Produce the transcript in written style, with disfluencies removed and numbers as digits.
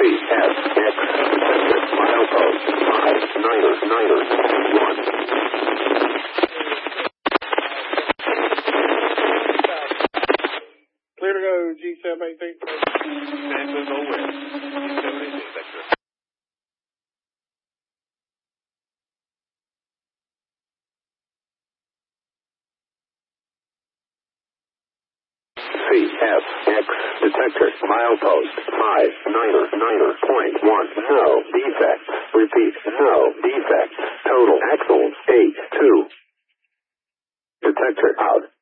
CFX, detector, milepost, 59991. Clear to go, G718. San Luis West, G718, vector. CFX, detector, milepost, 599.1, no defects. Repeat, no defects. Total axles, 82. Detector out.